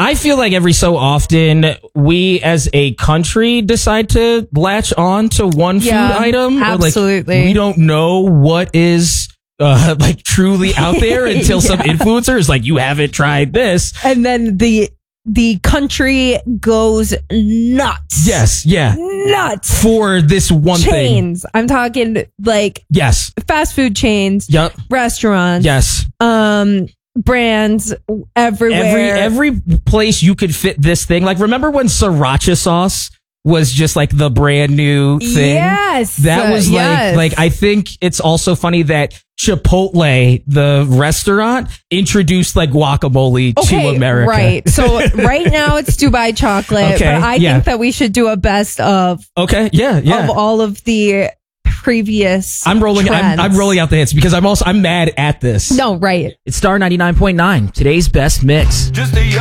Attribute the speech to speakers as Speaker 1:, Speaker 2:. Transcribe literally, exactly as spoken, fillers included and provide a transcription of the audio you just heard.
Speaker 1: I feel like every so often we as a country decide to latch on to one
Speaker 2: Yeah,
Speaker 1: food item.
Speaker 2: absolutely.
Speaker 1: Or like, we don't know what is uh, like truly out there until some
Speaker 2: Yeah.
Speaker 1: influencer is like, you haven't tried this.
Speaker 2: And then the the country goes nuts.
Speaker 1: Yes, yeah.
Speaker 2: Nuts.
Speaker 1: For this one thing.
Speaker 2: Chains. I'm talking like
Speaker 1: Yes.
Speaker 2: fast food chains,
Speaker 1: Yep.
Speaker 2: restaurants,
Speaker 1: Yes.
Speaker 2: um, brands everywhere.
Speaker 1: Every every place you could fit this thing. Like, remember when sriracha sauce was just like the brand new thing?
Speaker 2: Yes.
Speaker 1: That was like,
Speaker 2: Yes.
Speaker 1: like, I think it's also funny that Chipotle, the restaurant, introduced like guacamole
Speaker 2: Okay,
Speaker 1: to America.
Speaker 2: right. So right now it's Dubai chocolate,
Speaker 1: Okay,
Speaker 2: but I
Speaker 1: yeah.
Speaker 2: think that we should do a best of
Speaker 1: Okay. Yeah. Yeah.
Speaker 2: of all of the previous.
Speaker 1: I'm rolling. I'm,
Speaker 2: trends.
Speaker 1: I'm rolling out the hits because I'm also I'm mad at this.
Speaker 2: No, right.
Speaker 3: It's Star ninety-nine point nine, today's best mix.
Speaker 4: Just a young